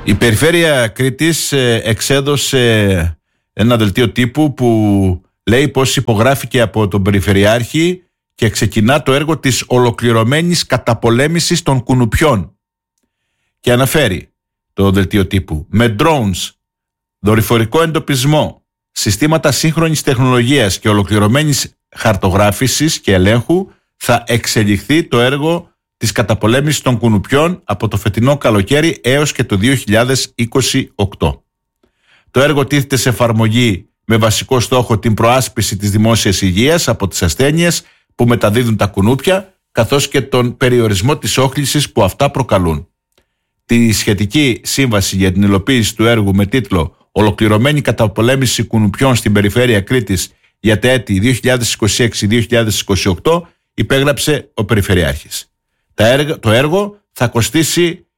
Η Περιφέρεια Κρήτης εξέδωσε ένα δελτίο τύπου που λέει πως υπογράφηκε από τον Περιφερειάρχη και ξεκινά το έργο της ολοκληρωμένης καταπολέμησης των κουνουπιών. Και αναφέρει το δελτίο τύπου: με drones, δορυφορικό εντοπισμό, συστήματα σύγχρονης τεχνολογίας και ολοκληρωμένης χαρτογράφησης και ελέγχου θα εξελιχθεί το έργο της καταπολέμησης των κουνουπιών από το φετινό καλοκαίρι έως και το 2028. Το έργο τίθεται σε εφαρμογή με βασικό στόχο την προάσπιση της δημόσιας υγείας από τις ασθένειες που μεταδίδουν τα κουνούπια, καθώς και τον περιορισμό της όχλησης που αυτά προκαλούν. Τη σχετική σύμβαση για την υλοποίηση του έργου με τίτλο «Ολοκληρωμένη καταπολέμηση κουνουπιών στην Περιφέρεια Κρήτης για τα έτη 2026-2028» υπέγραψε ο Περιφερειάρχης. Το έργο θα κοστίσει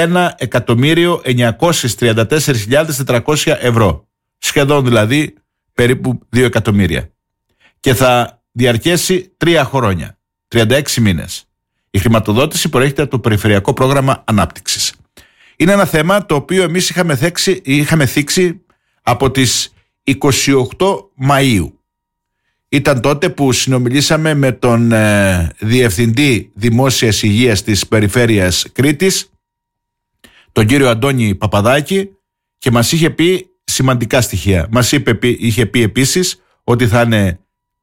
1.934.400 ευρώ, σχεδόν δηλαδή περίπου 2 εκατομμύρια, και θα διαρκέσει 3 χρόνια, 36 μήνες. Η χρηματοδότηση προέρχεται από το Περιφερειακό Πρόγραμμα Ανάπτυξης. Είναι ένα θέμα το οποίο εμείς είχαμε θίξει από τις 28 Μαΐου. Ήταν τότε που συνομιλήσαμε με τον Διευθυντή Δημόσιας Υγείας της Περιφέρειας Κρήτης, τον κύριο Αντώνη Παπαδάκη, και μας είχε πει σημαντικά στοιχεία. Μας είχε πει επίσης ότι θα είναι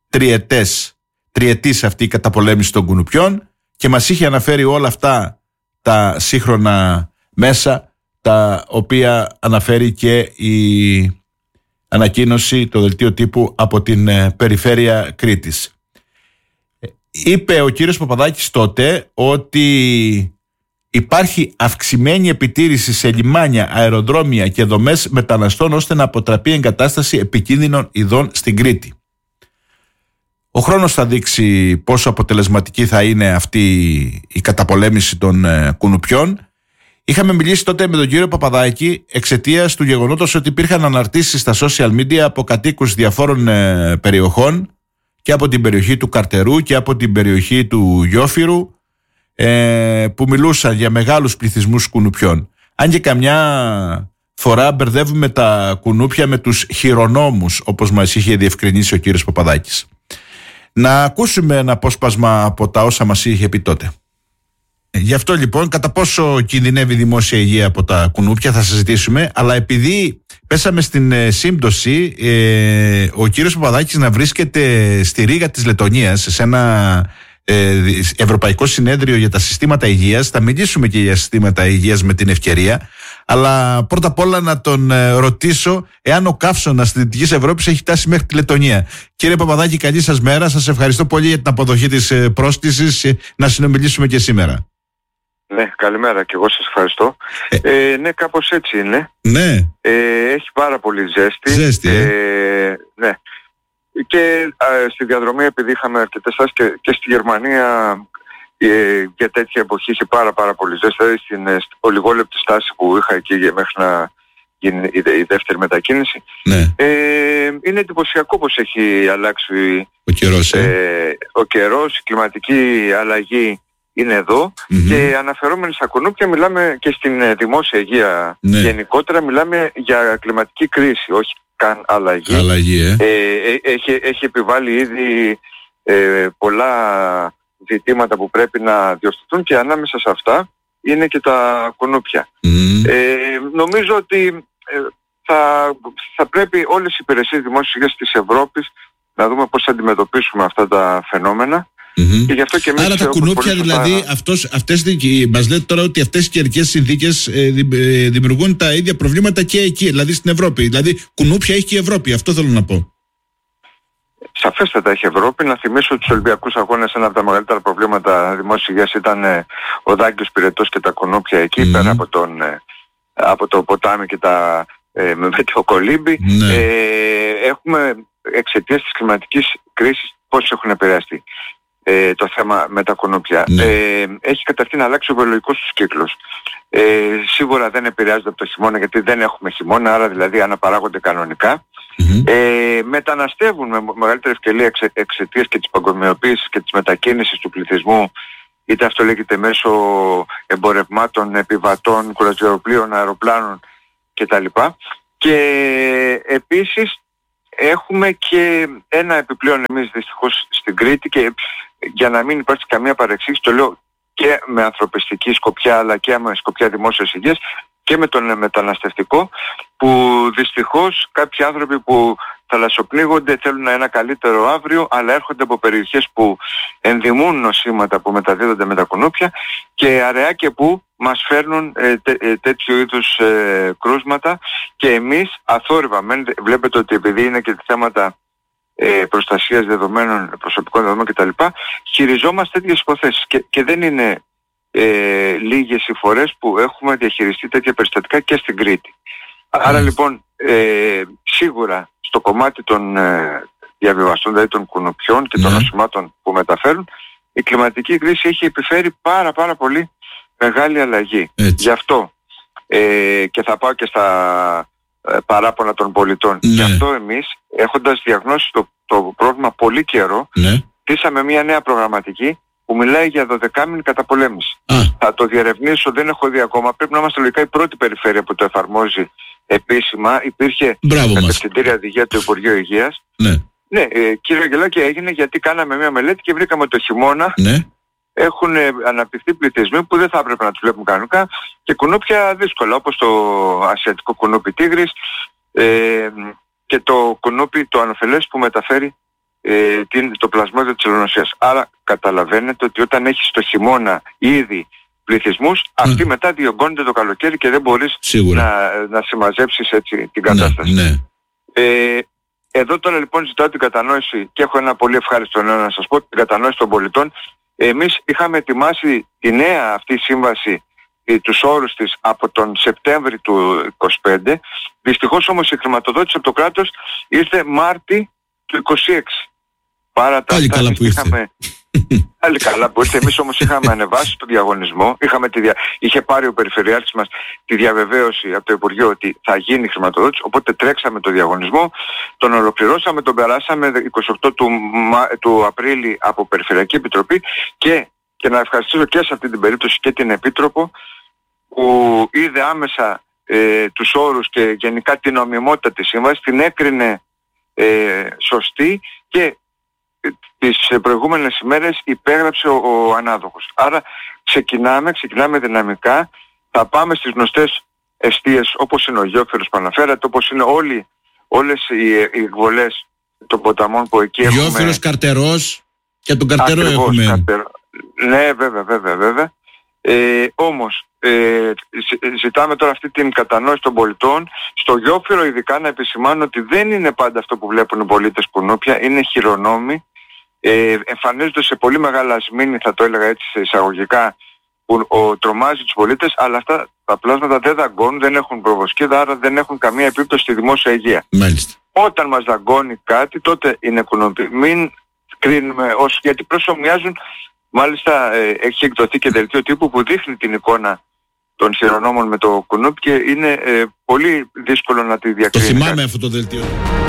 τριετής αυτή η καταπολέμηση των κουνουπιών, και μας είχε αναφέρει όλα αυτά τα σύγχρονα μέσα, τα οποία αναφέρει και η ανακοίνωση, το δελτίο τύπου από την Περιφέρεια Κρήτης. Είπε ο κύριος Παπαδάκης τότε ότι υπάρχει αυξημένη επιτήρηση σε λιμάνια, αεροδρόμια και δομές μεταναστών ώστε να αποτραπεί εγκατάσταση επικίνδυνων ειδών στην Κρήτη. Ο χρόνος θα δείξει πόσο αποτελεσματική θα είναι αυτή η καταπολέμηση των κουνουπιών. Είχαμε μιλήσει τότε με τον κύριο Παπαδάκη εξαιτίας του γεγονότος ότι υπήρχαν αναρτήσεις στα social media από κατοίκους διαφόρων περιοχών, και από την περιοχή του Καρτερού και από την περιοχή του Γιόφυρου, που μιλούσαν για μεγάλους πληθυσμούς κουνουπιών. Αν και καμιά φορά μπερδεύουμε τα κουνούπια με τους χειρονόμους, όπως μας είχε διευκρινίσει ο κύριος Παπαδάκης. Να ακούσουμε ένα απόσπασμα από τα όσα μας είχε πει τότε. Γι' αυτό λοιπόν, κατά πόσο κινδυνεύει η δημόσια υγεία από τα κουνούπια θα συζητήσουμε, αλλά επειδή πέσαμε στην σύμπτωση ο κύριος Παπαδάκης να βρίσκεται στη Ρήγα της Λετωνίας σε ένα Ευρωπαϊκό Συνέδριο για τα Συστήματα Υγείας, θα μιλήσουμε και για συστήματα υγείας με την ευκαιρία, αλλά πρώτα απ' όλα να τον ρωτήσω εάν ο καύσωνας της Δυτικής Ευρώπης έχει φτάσει μέχρι τη Λετωνία. Κύριε Παπαδάκη, καλή σας μέρα. Σας ευχαριστώ πολύ για την αποδοχή της πρόσκλησης να συνομιλήσουμε και σήμερα. Ναι, καλημέρα, και εγώ σας ευχαριστώ. Ναι, κάπως έτσι είναι. Ναι. Έχει πάρα πολύ ζέστη. Ναι. Και στη διαδρομή, επειδή είχαμε αρκετές άσκες, και στη Γερμανία για τέτοια εποχή είχε πάρα πολύ ζέστη. Δηλαδή στην ολιγόλεπτη στάση που είχα εκεί μέχρι να γίνει η δεύτερη μετακίνηση. Ναι. Είναι εντυπωσιακό πως έχει αλλάξει ο καιρός, η κλιματική αλλαγή είναι εδώ. Και αναφερόμενοι στα κουνούπια, μιλάμε και στην δημόσια υγεία. Ναι. Γενικότερα μιλάμε για κλιματική κρίση, όχι καν αλλαγή. Έχει επιβάλει ήδη πολλά ζητήματα που πρέπει να διορθωθούν, και ανάμεσα σε αυτά είναι και τα κουνούπια. Νομίζω ότι θα πρέπει όλες οι υπηρεσίες δημόσιας υγείας της Ευρώπης να δούμε πώς θα αντιμετωπίσουμε αυτά τα φαινόμενα. Και γι' αυτό και εμείς, άρα τα κουνούπια δηλαδή, μας λέτε τώρα ότι αυτές οι καιρικές συνθήκες δημιουργούν τα ίδια προβλήματα και εκεί, δηλαδή στην Ευρώπη. Δηλαδή κουνούπια έχει και η Ευρώπη, αυτό θέλω να πω. Σαφέστατα έχει Ευρώπη. Να θυμίσω ότι στους Ολυμπιακούς Αγώνες ένα από τα μεγαλύτερα προβλήματα δημόσιας υγείας ήταν ο Δάγκιος Πυρετός και τα κουνούπια εκεί, πέρα από το ποτάμι και τα μετεοκολύμπη. Έχουμε εξαιτίας της κλιματικής κρίσης πώς έχουν επηρεαστεί το θέμα με τα κουνούπια. Έχει καταρχήν αλλάξει ο βιολογικός τους κύκλος. Σίγουρα δεν επηρεάζεται από το χειμώνα, γιατί δεν έχουμε χειμώνα, άρα δηλαδή αναπαράγονται κανονικά. Μεταναστεύουν με μεγαλύτερη ευκαιρία εξαιτίας και της παγκοσμιοποίησης και της μετακίνησης του πληθυσμού είτε αυτό λέγεται μέσω εμπορευμάτων, επιβατών, κουραζιεροπλοίων, αεροπλάνων κτλ. Και επίσης έχουμε και ένα επιπλέον εμείς δυστυχώς στην Κρήτη, και για να μην υπάρξει καμία παρεξήγηση, το λέω και με ανθρωπιστική σκοπιά αλλά και με σκοπιά δημόσιας υγείας, και με τον μεταναστευτικό, που δυστυχώς κάποιοι άνθρωποι που θαλασσοπνίγονται θέλουν ένα καλύτερο αύριο, αλλά έρχονται από περιοχές που ενδημούν νοσήματα που μεταδίδονται με τα κουνούπια, και αραιά και που μας φέρνουν τέτοιου είδους κρούσματα, και εμείς αθόρυβα, βλέπετε ότι επειδή είναι και θέματα προστασίας δεδομένων, προσωπικών δεδομένων κτλ, χειριζόμαστε τέτοιες υποθέσεις, και δεν είναι λίγες οι φορές που έχουμε διαχειριστεί τέτοια περιστατικά και στην Κρήτη. Άρα λοιπόν σίγουρα στο κομμάτι των διαβιβαστών, δηλαδή των κουνουπιών και των νοσημάτων που μεταφέρουν, η κλιματική κρίση έχει επιφέρει πάρα πολύ μεγάλη αλλαγή. Γι' αυτό και θα πάω και στα παράπονα των πολιτών. Γι' αυτό εμείς, έχοντας διαγνώσει το πρόβλημα πολύ καιρό, στήσαμε μια νέα προγραμματική που μιλάει για 12μηνη καταπολέμηση. Θα το διερευνήσω, δεν έχω δει ακόμα. Πρέπει να είμαστε λογικά η πρώτη περιφέρεια που το εφαρμόζει επίσημα. Υπήρχε κατευθυντήρια οδηγία του Υπουργείου Υγείας. Ναι, κύριε Αγγελάκη, έγινε γιατί κάναμε μια μελέτη και βρήκαμε το χειμώνα έχουν αναπτυχθεί πληθυσμοί που δεν θα έπρεπε να τους βλέπουμε κανονικά, και κουνούπια δύσκολα, όπως το ασιατικό κουνούπι τίγρης και το κουνούπι το ανοφελές που μεταφέρει το πλασμόδιο της ελονοσίας. Άρα καταλαβαίνετε ότι όταν έχεις το χειμώνα ήδη πληθυσμούς, αυτοί μετά διωγγώνονται το καλοκαίρι και δεν μπορείς να συμμαζέψεις έτσι την κατάσταση. Εδώ τώρα λοιπόν ζητάω την κατανόηση, και έχω ένα πολύ ευχάριστο νέο να σας πω, την κατανόηση των πολιτών. Εμείς είχαμε ετοιμάσει τη νέα αυτή σύμβαση, τους όρους της, από τον Σεπτέμβρη του 2025. Δυστυχώς όμως η χρηματοδότηση από το κράτος ήρθε Μάρτι του 2026. Πάλι καλά που ήρθε. Πάλι καλά που ήρθε. Εμείς όμως είχαμε ανεβάσει το διαγωνισμό. Είχε πάρει ο Περιφερειάρχης μας τη διαβεβαίωση από το Υπουργείο ότι θα γίνει χρηματοδότηση. Οπότε τρέξαμε το διαγωνισμό, τον ολοκληρώσαμε, τον περάσαμε 28 του Απρίλη από Περιφερειακή Επιτροπή, και να ευχαριστήσω και σε αυτή την περίπτωση και την Επίτροπο που είδε άμεσα τους όρους και γενικά την νομιμότητα της σύμβασης, την έκρινε σωστή, και τις προηγούμενες ημέρες υπέγραψε ο ανάδοχος. Άρα ξεκινάμε δυναμικά, θα πάμε στις γνωστές εστίες όπως είναι ο Γιόφερος που αναφέρατε, όπως είναι όλες οι εκβολές των ποταμών που εκεί έχουμε. Γιόφερος, Καρτερός, και τον Καρτερό έχουμε. Ναι, βέβαια. Όμως ζητάμε τώρα αυτή την κατανόηση των πολιτών. Στο Γιόφυρο ειδικά να επισημάνω ότι δεν είναι πάντα αυτό που βλέπουν οι πολίτες κουνούπια, είναι χειρονόμοι, εμφανίζονται σε πολύ μεγάλα σμήνη, θα το έλεγα έτσι σε εισαγωγικά, που τρομάζει τους πολίτες, αλλά αυτά τα πλάσματα δεν δαγκώνουν, δεν έχουν προβοσκίδα, άρα δεν έχουν καμία επίπτωση στη δημόσια υγεία. Μάλιστα. Όταν μας δαγκώνει κάτι, τότε είναι κουνούπι. Μην κρίνουμε γιατί προσομοιάζουν. Μάλιστα έχει εκδοθεί και δελτίο τύπου που δείχνει την εικόνα των χειρονόμων με το κουνούπι, και είναι πολύ δύσκολο να τη διακρίνει. Το θυμάμαι αυτό το δελτίο.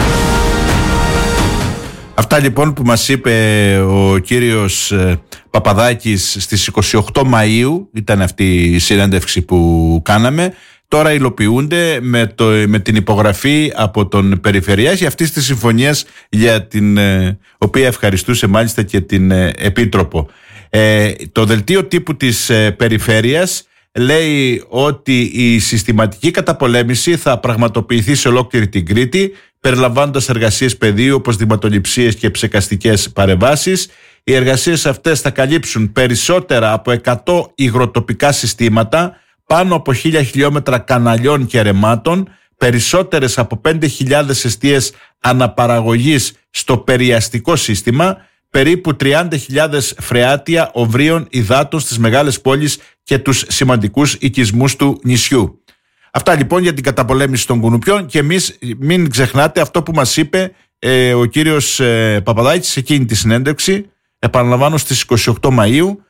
Αυτά λοιπόν που μας είπε ο κύριος Παπαδάκης στις 28 Μαΐου, ήταν αυτή η συνέντευξη που κάναμε. Τώρα υλοποιούνται με την υπογραφή από τον Περιφερειάρχη αυτής της συμφωνίας, για την οποία ευχαριστούσε μάλιστα και την Επίτροπο. Το δελτίο τύπου της Περιφέρειας λέει ότι η συστηματική καταπολέμηση θα πραγματοποιηθεί σε ολόκληρη την Κρήτη, περιλαμβάνοντας εργασίες πεδίου όπως δηματοληψίες και ψεκαστικές παρεμβάσεις. Οι εργασίες αυτές θα καλύψουν περισσότερα από 100 υγροτοπικά συστήματα, πάνω από 1.000 χιλιόμετρα καναλιών και ρεμάτων, περισσότερες από 5.000 εστίες αναπαραγωγής στο περιαστικό σύστημα, περίπου 30.000 φρεάτια οβρίων υδάτων στις μεγάλες πόλεις και τους σημαντικούς οικισμούς του νησιού. Αυτά λοιπόν για την καταπολέμηση των κουνουπιών, και εμείς μην ξεχνάτε αυτό που μας είπε ο κύριος Παπαδάκης σε εκείνη τη συνέντευξη, επαναλαμβάνω στις 28 Μαΐου,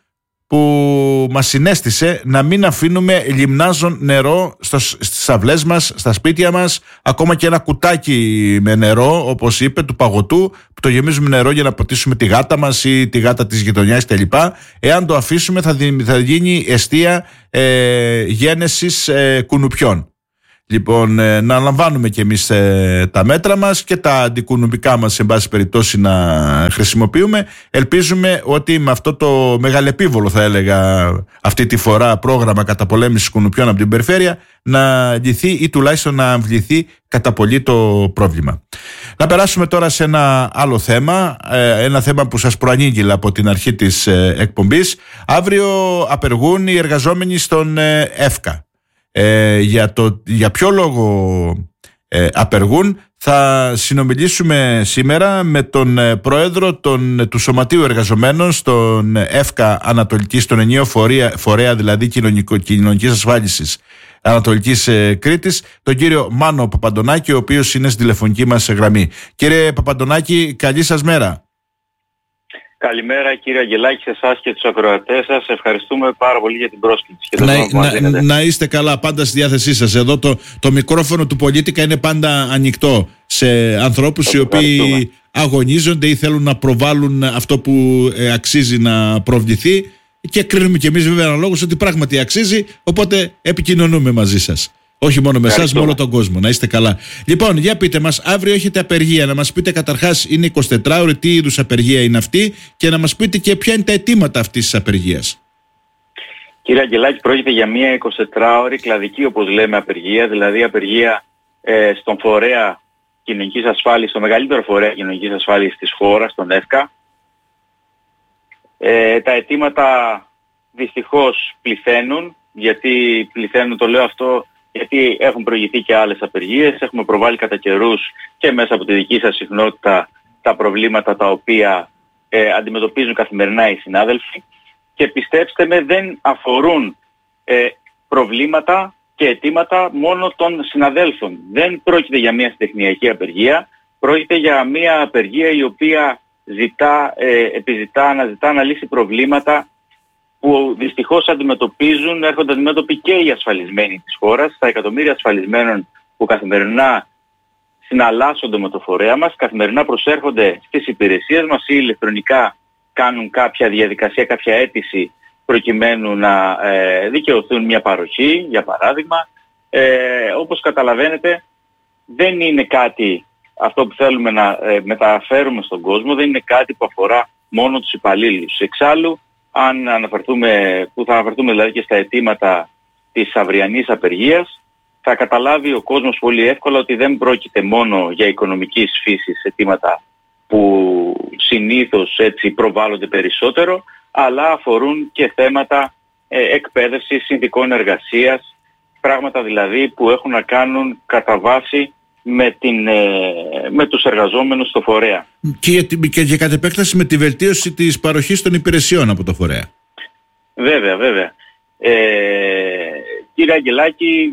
που μας συνέστησε να μην αφήνουμε λιμνάζον νερό στις αυλές μας, στα σπίτια μας, ακόμα και ένα κουτάκι με νερό, όπως είπε, του παγωτού, που το γεμίζουμε νερό για να ποτίσουμε τη γάτα μας ή τη γάτα της γειτονιάς κλπ. Εάν το αφήσουμε θα γίνει εστία γένεσης κουνουπιών. Λοιπόν, να λαμβάνουμε και εμείς τα μέτρα μας και τα αντικουνουπικά μας, σε πάση περιπτώσει, να χρησιμοποιούμε. Ελπίζουμε ότι με αυτό το μεγαλεπίβολο, θα έλεγα αυτή τη φορά, πρόγραμμα καταπολέμησης κουνουπιών από την περιφέρεια, να λυθεί ή τουλάχιστον να αμβληθεί κατά πολύ το πρόβλημα. Να περάσουμε τώρα σε ένα άλλο θέμα, ένα θέμα που σας προανήγγειλα από την αρχή της εκπομπής. Αύριο απεργούν οι εργαζόμενοι στον ΕΦΚΑ. Για ποιο λόγο απεργούν θα συνομιλήσουμε σήμερα με τον πρόεδρο του Σωματείου Εργαζομένων στον ΕΦΚΑ Ανατολικής, στον ενιαίο φορέα δηλαδή κοινωνικής ασφάλισης Ανατολικής Κρήτης, τον κύριο Μάνο Παπαντονάκη, ο οποίος είναι στη τηλεφωνική μας γραμμή. Κύριε Παπαντονάκη, καλή σας μέρα. Καλημέρα κύριε Αγγελάκη, σε εσάς και τους ακροατές σας. Ευχαριστούμε πάρα πολύ για την πρόσκληση. Να είστε καλά, πάντα στη διάθεσή σας. Εδώ το μικρόφωνο του Πολίτικα είναι πάντα ανοιχτό σε ανθρώπους οι οποίοι αγωνίζονται ή θέλουν να προβάλλουν αυτό που αξίζει να προβληθεί, και κρίνουμε κι εμείς βέβαια αναλόγως ότι πράγματι αξίζει, οπότε επικοινωνούμε μαζί σας. Όχι μόνο με εσάς, με όλο τον κόσμο. Να είστε καλά. Λοιπόν, για πείτε μας, αύριο έχετε απεργία. Να μας πείτε καταρχάς, είναι 24ωρη, τι είδους απεργία είναι αυτή, και να μας πείτε και ποια είναι τα αιτήματα αυτής της απεργίας. Κύριε Αγγελάκη, πρόκειται για μια 24ωρη κλαδική, όπως λέμε, απεργία, δηλαδή απεργία στον φορέα κοινωνικής ασφάλισης, στο μεγαλύτερο φορέα κοινωνικής ασφάλισης της χώρας, τον ΕΦΚΑ. Τα αιτήματα δυστυχώς πληθαίνουν. Γιατί πληθαίνουν, το λέω αυτό, γιατί έχουν προηγηθεί και άλλες απεργίες. Έχουμε προβάλει κατά καιρούς και μέσα από τη δική σας συχνότητα τα προβλήματα τα οποία αντιμετωπίζουν καθημερινά οι συνάδελφοι, και πιστέψτε με, δεν αφορούν προβλήματα και αιτήματα μόνο των συναδέλφων. Δεν πρόκειται για μια συντεχνιακή απεργία, πρόκειται για μια απεργία η οποία αναζητά να λύσει προβλήματα που δυστυχώς έρχονται αντιμέτωποι και οι ασφαλισμένοι της χώρας, τα εκατομμύρια ασφαλισμένων που καθημερινά συναλλάσσονται με το φορέα μας, καθημερινά προσέρχονται στις υπηρεσίες μας ή ηλεκτρονικά κάνουν κάποια διαδικασία, κάποια αίτηση προκειμένου να δικαιωθούν μια παροχή, για παράδειγμα. Όπως καταλαβαίνετε, δεν είναι κάτι, αυτό που θέλουμε να μεταφέρουμε στον κόσμο, δεν είναι κάτι που αφορά μόνο τους υπαλλήλους. Εξάλλου, που θα αναφερθούμε δηλαδή και στα αιτήματα της αυριανής απεργίας, θα καταλάβει ο κόσμος πολύ εύκολα ότι δεν πρόκειται μόνο για οικονομικής φύσης αιτήματα που συνήθως έτσι προβάλλονται περισσότερο, αλλά αφορούν και θέματα εκπαίδευσης, συνθηκών εργασίας, πράγματα δηλαδή που έχουν να κάνουν κατά βάση με τους εργαζόμενους στο φορέα. Και κατ' επέκταση με τη βελτίωση της παροχής των υπηρεσιών από το φορέα. Βέβαια. Κύριε Αγγελάκη,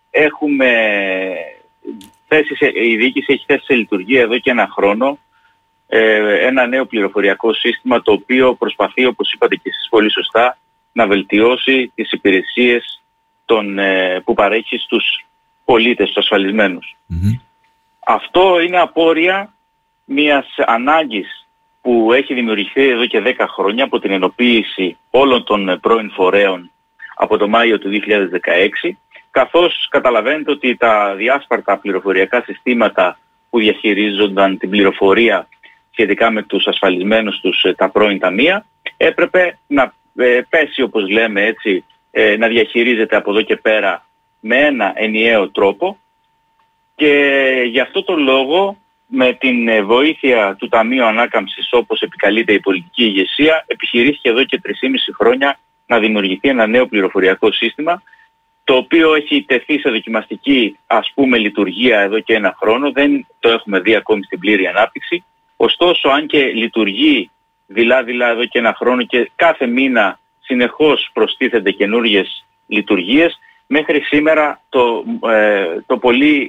η διοίκηση έχει θέσει σε λειτουργία εδώ και ένα χρόνο ένα νέο πληροφοριακό σύστημα, το οποίο προσπαθεί, όπως είπατε και εσείς πολύ σωστά, να βελτιώσει τις υπηρεσίες που παρέχει στους πολίτες, στους ασφαλισμένους. Αυτό είναι απόρρια μιας ανάγκης που έχει δημιουργηθεί εδώ και 10 χρόνια από την ενοποίηση όλων των πρώην φορέων από το Μάιο του 2016, καθώς καταλαβαίνετε ότι τα διάσπαρτα πληροφοριακά συστήματα που διαχειρίζονταν την πληροφορία σχετικά με τους ασφαλισμένους τα πρώην ταμεία, έπρεπε να πέσει, όπως λέμε έτσι, να διαχειρίζεται από εδώ και πέρα με ένα ενιαίο τρόπο, και γι' αυτό το λόγο, με την βοήθεια του Ταμείου Ανάκαμψης, όπως επικαλείται η πολιτική ηγεσία, επιχειρήθηκε εδώ και 3,5 χρόνια να δημιουργηθεί ένα νέο πληροφοριακό σύστημα, το οποίο έχει τεθεί σε δοκιμαστική λειτουργία εδώ και ένα χρόνο. Δεν το έχουμε δει ακόμη στην πλήρη ανάπτυξη. Ωστόσο, αν και λειτουργεί δειλά-δειλά εδώ και ένα χρόνο και κάθε μήνα συνεχώς προστίθενται καινούργιες λειτουργίες, μέχρι σήμερα το πολύ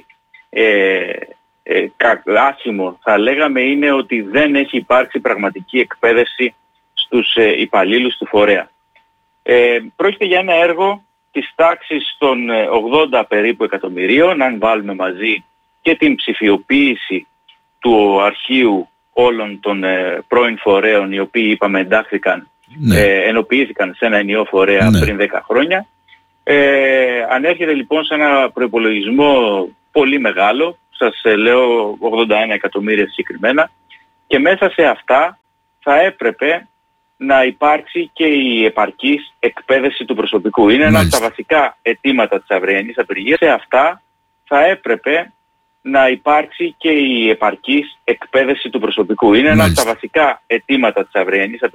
άσχημο θα λέγαμε είναι ότι δεν έχει υπάρξει πραγματική εκπαίδευση στους υπαλλήλους του φορέα. Πρόκειται για ένα έργο της τάξης των 80 περίπου εκατομμυρίων, αν βάλουμε μαζί και την ψηφιοποίηση του αρχείου όλων των πρώην φορέων, οι οποίοι είπαμε εντάχθηκαν, ενοποιήθηκαν σε ένα ενιαίο φορέα πριν 10 χρόνια. Ανέρχεται λοιπόν σε ένα προϋπολογισμό πολύ μεγάλο, σας λέω 81 εκατομμύρια συγκεκριμένα, και μέσα σε αυτά θα έπρεπε να υπάρξει και η επαρκής εκπαίδευση του προσωπικού. Είναι ένα από τα βασικά αιτήματα της αυριανής απεργίας. Σε αυτά θα έπρεπε να υπάρξει και η επαρκής εκπαίδευση του προσωπικού. Είναι ένα από τα βασικά αιτήματα της αυριανής απεργίας.